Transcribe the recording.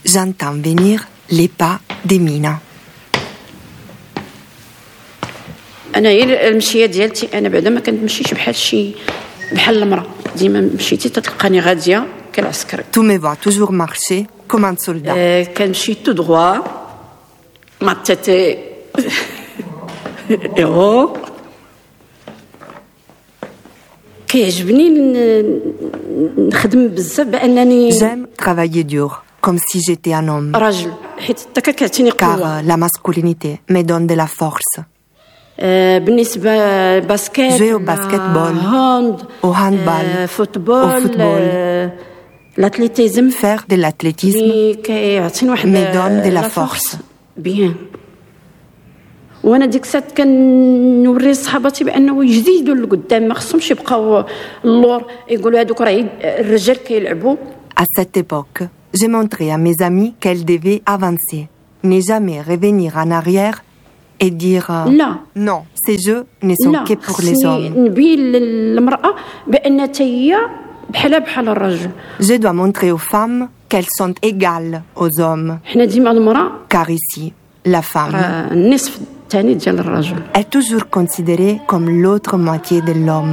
j'entends venir les pas d'Emina. انا هي المشيه ديالتي انا بعدا ما كنمشيش بحال المراه ديما مشيتي تلقاني غاديه كالعسكري. Tu me vois toujours marcher comme un soldat. كنمشي تو droit ما تاتي ايوا كيعجبني نخدم بزاف بانني J'aime travailler dur, comme si j'étais un homme. راجل حيت حتى كتعطيني قوه. Car la masculinité me donne de la force. بالنسبة باسكت Jouer au basketball, au handball, football, au football, l'athlétisme. faire de l'athlétisme me donne de la force. Bien. وانا ديك الساعه كنوري صحاباتي بانه يجديدوا لقدام ما خصهمش يبقاو اللور يقولوا هذوك راه الرجال كيلعبوا. À cette époque, j'ai montré à mes amis qu'elles devaient avancer, ne jamais revenir en arrière et dire non, ces jeux ne sont que pour les hommes. نبين للمراه بان هي بحالها بحال الرجل. Je dois montrer aux femmes qu'elles sont égales aux hommes. حنا ديما المراه Car ici, la femme النصف الثاني ديال الرجل est toujours considérée comme l'autre moitié de l'homme.